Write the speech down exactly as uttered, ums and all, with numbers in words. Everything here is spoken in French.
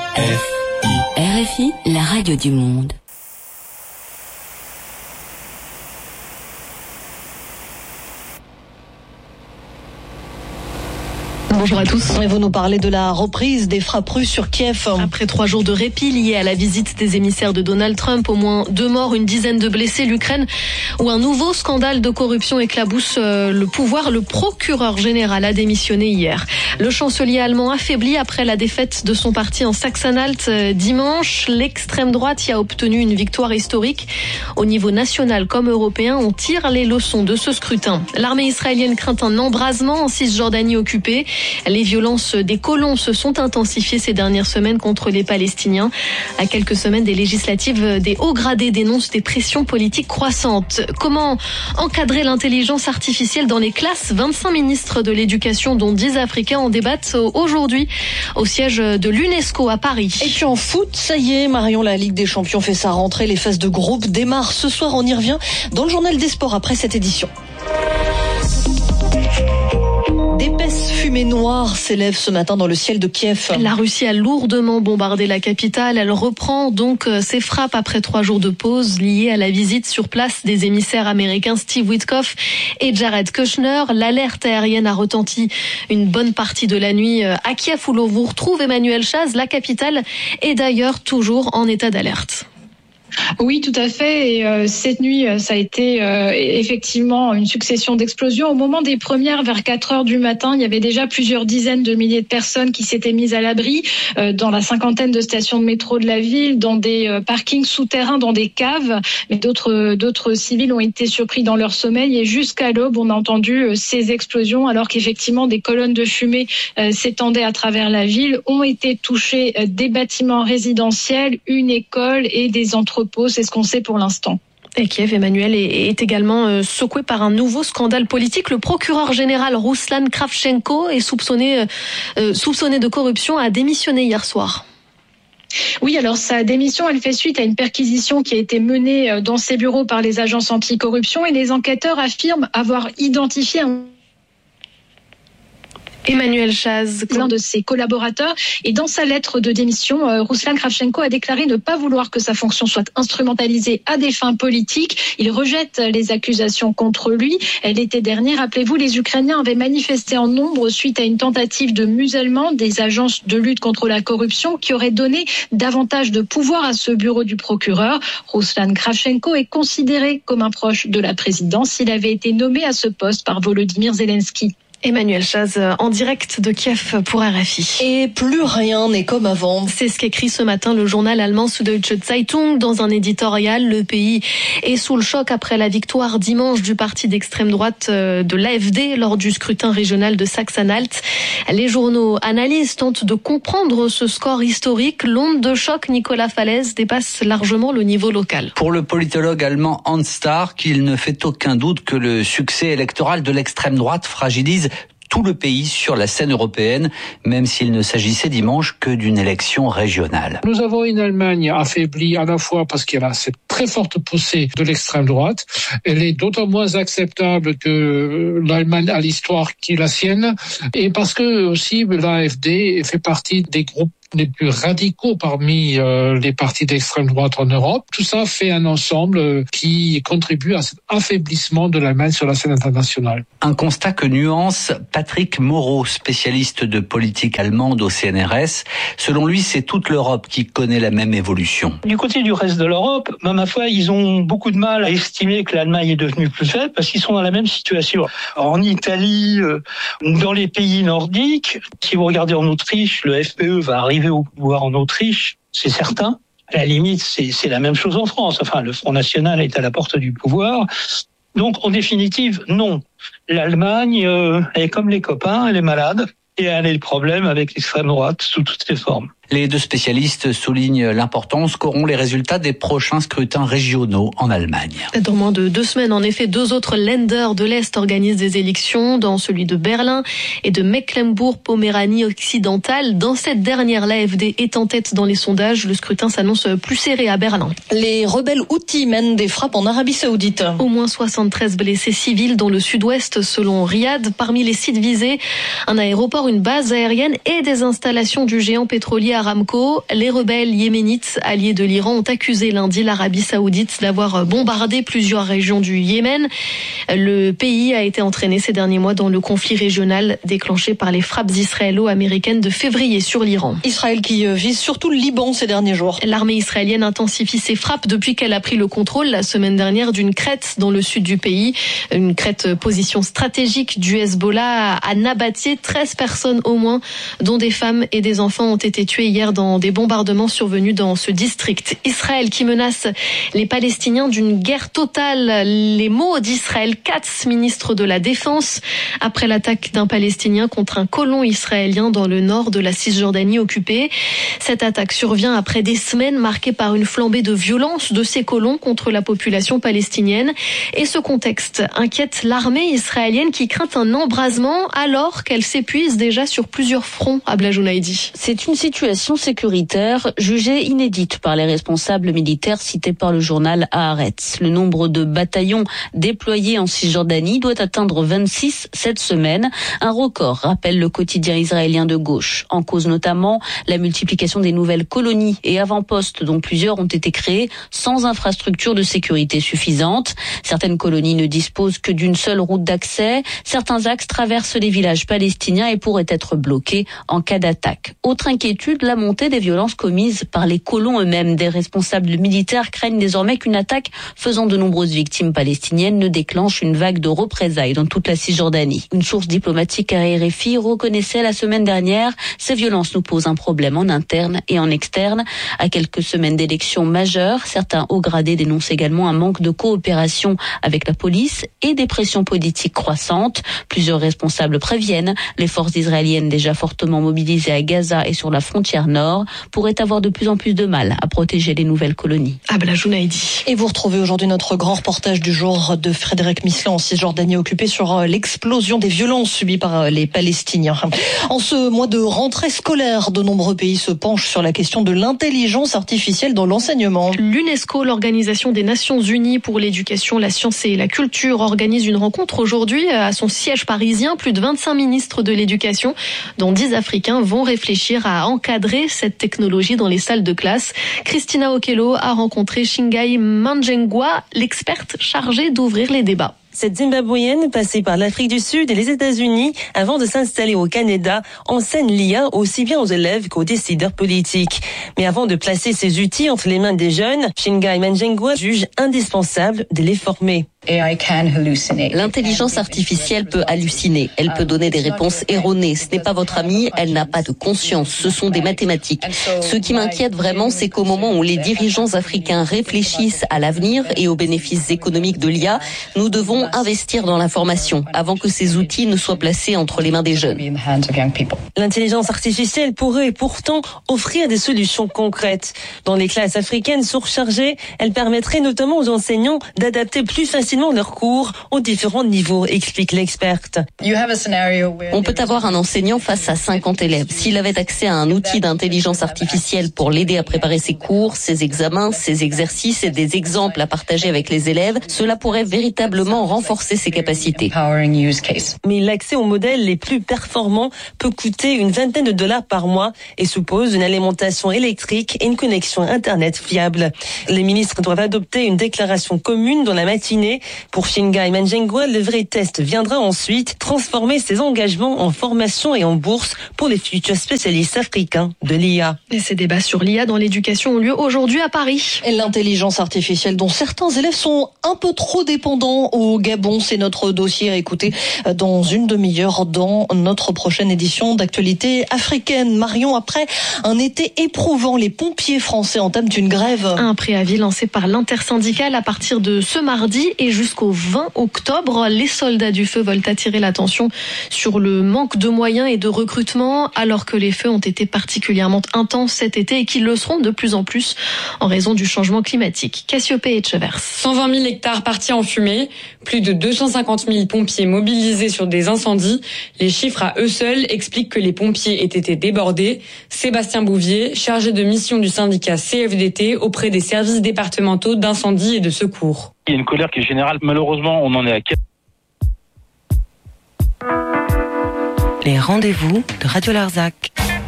R F I, la radio du monde. Bonjour à tous. Et vous nous parlez de la reprise des frappes russes sur Kiev. Après trois jours de répit liés à la visite des émissaires de Donald Trump, au moins deux morts, une dizaine de blessés, l'Ukraine où un nouveau scandale de corruption éclabousse le pouvoir. Le procureur général a démissionné hier. Le chancelier allemand affaibli après la défaite de son parti en Saxe-Anhalt dimanche. L'extrême droite y a obtenu une victoire historique. Au niveau national comme européen, on tire les leçons de ce scrutin. L'armée israélienne craint un embrasement en Cisjordanie occupée. Les violences des colons se sont intensifiées ces dernières semaines contre les Palestiniens. À quelques semaines des législatives, des hauts gradés dénoncent des pressions politiques croissantes. Comment encadrer l'intelligence artificielle dans les classes ? vingt-cinq ministres de l'éducation, dont dix africains, en débattent aujourd'hui au siège de l'UNESCO à Paris. Et puis en foot, ça y est, Marion, la Ligue des Champions fait sa rentrée. Les phases de groupe démarrent ce soir. On y revient dans le journal des sports après cette édition. D'épaisses fumées noires s'élèvent ce matin dans le ciel de Kiev. La Russie a lourdement bombardé la capitale. Elle reprend donc ses frappes après trois jours de pause liées à la visite sur place des émissaires américains Steve Witkoff et Jared Kushner. L'alerte aérienne a retenti une bonne partie de la nuit à Kiev où l'on vous retrouve Emmanuel Chaz. La capitale est d'ailleurs toujours en état d'alerte. Oui, tout à fait. Et euh, cette nuit, ça a été euh, effectivement une succession d'explosions. Au moment des premières, vers quatre heures du matin, il y avait déjà plusieurs dizaines de milliers de personnes qui s'étaient mises à l'abri euh, dans la cinquantaine de stations de métro de la ville, dans des euh, parkings souterrains, dans des caves. Mais d'autres d'autres civils ont été surpris dans leur sommeil. Et jusqu'à l'aube, on a entendu euh, ces explosions, alors qu'effectivement des colonnes de fumée euh, s'étendaient à travers la ville. Ont été touchés euh, des bâtiments résidentiels, une école et des entreprises. C'est ce qu'on sait pour l'instant. Et Kiev, Emmanuel, est également secoué par un nouveau scandale politique. Le procureur général Ruslan Kravchenko est soupçonné, euh, soupçonné de corruption, a démissionné hier soir. Oui, alors sa démission, elle fait suite à une perquisition qui a été menée dans ses bureaux par les agences anticorruption et les enquêteurs affirment avoir identifié un Emmanuel Chaz, l'un de ses collaborateurs. Et dans sa lettre de démission, euh, Ruslan Kravchenko a déclaré ne pas vouloir que sa fonction soit instrumentalisée à des fins politiques. Il rejette les accusations contre lui. L'été dernier, rappelez-vous, les Ukrainiens avaient manifesté en nombre suite à une tentative de musellement des agences de lutte contre la corruption qui aurait donné davantage de pouvoir à ce bureau du procureur. Ruslan Kravchenko est considéré comme un proche de la présidence. Il avait été nommé à ce poste par Volodymyr Zelensky. Emmanuel Chaz en direct de Kiev pour R F I. Et plus rien n'est comme avant. C'est ce qu'écrit ce matin le journal allemand Süddeutsche Zeitung dans un éditorial. Le pays est sous le choc après la victoire dimanche du parti d'extrême droite de l'A F D lors du scrutin régional de Saxe-Anhalt. Les journaux analysent, tentent de comprendre ce score historique. L'onde de choc, Nicolas Falaise, dépasse largement le niveau local. Pour le politologue allemand Hans Stark, il ne fait aucun doute que le succès électoral de l'extrême droite fragilise tout le pays sur la scène européenne, même s'il ne s'agissait dimanche que d'une élection régionale. Nous avons une Allemagne affaiblie à la fois parce qu'elle a cette très forte poussée de l'extrême droite. Elle est d'autant moins acceptable que l'Allemagne a l'histoire qui est la sienne et parce que aussi l'A F D fait partie des groupes les plus radicaux parmi euh, les partis d'extrême droite en Europe. Tout ça fait un ensemble euh, qui contribue à cet affaiblissement de l'Allemagne sur la scène internationale. Un constat que nuance Patrick Moreau, spécialiste de politique allemande au C N R S. Selon lui, c'est toute l'Europe qui connaît la même évolution. Du côté du reste de l'Europe, ben, ma foi, ils ont beaucoup de mal à estimer que l'Allemagne est devenue plus faible parce qu'ils sont dans la même situation. En Italie, euh, dans les pays nordiques, si vous regardez en Autriche, le F P E va arriver au pouvoir en Autriche, c'est certain. À la limite, c'est, c'est la même chose en France. Enfin, le Front National est à la porte du pouvoir. Donc, en définitive, non. L'Allemagne euh, est comme les copains, elle est malade et elle a des problèmes avec l'extrême droite sous toutes ses formes. Les deux spécialistes soulignent l'importance qu'auront les résultats des prochains scrutins régionaux en Allemagne. Dans moins de deux semaines, en effet, deux autres Länder de l'Est organisent des élections, dans celui de Berlin et de Mecklembourg-Poméranie occidentale. Dans cette dernière, l'A F D est en tête dans les sondages. Le scrutin s'annonce plus serré à Berlin. Les rebelles Houthis mènent des frappes en Arabie Saoudite. Au moins soixante-treize blessés civils dans le sud-ouest, selon Riyad. Parmi les sites visés, un aéroport, une base aérienne et des installations du géant pétrolier Aramco. Les rebelles yéménites alliés de l'Iran ont accusé lundi l'Arabie saoudite d'avoir bombardé plusieurs régions du Yémen. Le pays a été entraîné ces derniers mois dans le conflit régional déclenché par les frappes israélo-américaines de février sur l'Iran. Israël qui vise surtout le Liban ces derniers jours. L'armée israélienne intensifie ses frappes depuis qu'elle a pris le contrôle la semaine dernière d'une crête dans le sud du pays. Une crête position stratégique du Hezbollah à Nabatieh. treize personnes au moins, dont des femmes et des enfants, ont été tuées hier dans des bombardements survenus dans ce district. Israël qui menace les Palestiniens d'une guerre totale. Les mots d'Israël Katz, ministre de la Défense, après l'attaque d'un Palestinien contre un colon israélien dans le nord de la Cisjordanie occupée. Cette attaque survient après des semaines marquées par une flambée de violence de ces colons contre la population palestinienne. Et ce contexte inquiète l'armée israélienne qui craint un embrasement alors qu'elle s'épuise déjà sur plusieurs fronts à Blajounaïdi. C'est une situation sécuritaire jugée inédite par les responsables militaires cités par le journal Haaretz. Le nombre de bataillons déployés en Cisjordanie doit atteindre vingt-six cette semaine. Un record, rappelle le quotidien israélien de gauche. En cause notamment la multiplication des nouvelles colonies et avant-postes dont plusieurs ont été créés sans infrastructure de sécurité suffisante. Certaines colonies ne disposent que d'une seule route d'accès. Certains axes traversent les villages palestiniens et pourraient être bloqués en cas d'attaque. Autre inquiétude, la montée des violences commises par les colons eux-mêmes. Des responsables militaires craignent désormais qu'une attaque faisant de nombreuses victimes palestiniennes ne déclenche une vague de représailles dans toute la Cisjordanie. Une source diplomatique à R F I reconnaissait la semaine dernière, ces violences nous posent un problème en interne et en externe. À quelques semaines d'élections majeures, certains hauts gradés dénoncent également un manque de coopération avec la police et des pressions politiques croissantes. Plusieurs responsables préviennent, les forces israéliennes déjà fortement mobilisées à Gaza et sur la frontière nord pourraient avoir de plus en plus de mal à protéger les nouvelles colonies. Abla Jounaïdi. Et vous retrouvez aujourd'hui notre grand reportage du jour de Frédéric Misselin en Cisjordanie occupée sur l'explosion des violences subies par les Palestiniens. En ce mois de rentrée scolaire, de nombreux pays se penchent sur la question de l'intelligence artificielle dans l'enseignement. L'UNESCO, l'Organisation des Nations Unies pour l'éducation, la science et la culture, organise une rencontre aujourd'hui à son siège parisien. Plus de vingt-cinq ministres de l'éducation, dont dix Africains, vont réfléchir à encadrer cette technologie dans les salles de classe. Christina Okello a rencontré Shingai Manjengwa, l'experte chargée d'ouvrir les débats. Cette Zimbabwéenne, passée par l'Afrique du Sud et les États-Unis avant de s'installer au Canada, enseigne l'I A aussi bien aux élèves qu'aux décideurs politiques. Mais avant de placer ces outils entre les mains des jeunes, Shingai Manjengwa juge indispensable de les former. L'intelligence artificielle peut halluciner, elle peut donner des réponses erronées. Ce n'est pas votre amie, elle n'a pas de conscience, ce sont des mathématiques. Ce qui m'inquiète vraiment, c'est qu'au moment où les dirigeants africains réfléchissent à l'avenir et aux bénéfices économiques de l'I A, nous devons investir dans la formation avant que ces outils ne soient placés entre les mains des jeunes. L'intelligence artificielle pourrait pourtant offrir des solutions concrètes. Dans les classes africaines surchargées, elle permettrait notamment aux enseignants d'adapter plus facilement leurs cours aux différents niveaux, explique l'experte. On peut avoir un enseignant face à cinquante élèves. S'il avait accès à un outil d'intelligence artificielle pour l'aider à préparer ses cours, ses examens, ses exercices et des exemples à partager avec les élèves, cela pourrait véritablement renforcer ses capacités. Mais l'accès aux modèles les plus performants peut coûter une vingtaine de dollars par mois et suppose une alimentation électrique et une connexion Internet fiable. Les ministres doivent adopter une déclaration commune dans la matinée. Pour Shingai Manjengwa, le vrai test viendra ensuite transformer ses engagements en formation et en bourse pour les futurs spécialistes africains de l'I A. Et ces débats sur l'I A dans l'éducation ont lieu aujourd'hui à Paris. Et l'intelligence artificielle dont certains élèves sont un peu trop dépendants au Gabon, c'est notre dossier à écouter dans une demi-heure dans notre prochaine édition d'Actualité africaine. Marion, après un été éprouvant, les pompiers français entament une grève. Un préavis lancé par l'intersyndicale à partir de ce mardi et jusqu'au vingt octobre. Les soldats du feu veulent attirer l'attention sur le manque de moyens et de recrutement alors que les feux ont été particulièrement intenses cet été et qu'ils le seront de plus en plus en raison du changement climatique. Cassiopée et Chevers. cent vingt mille hectares partis en fumée, plus de deux cent cinquante mille pompiers mobilisés sur des incendies. Les chiffres à eux seuls expliquent que les pompiers aient été débordés. Sébastien Bouvier, chargé de mission du syndicat C F D T auprès des services départementaux d'incendie et de secours. Il y a une colère qui est générale. Malheureusement, on en est à quatre. Les rendez-vous de Radio Larzac.